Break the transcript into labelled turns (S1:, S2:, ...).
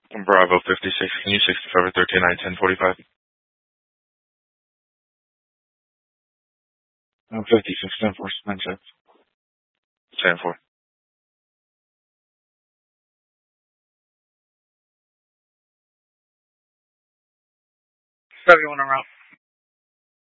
S1: Bravo 56, can you 65 or 13, 1045? 56, 10 4, 9 7. 10 4. 71 en route.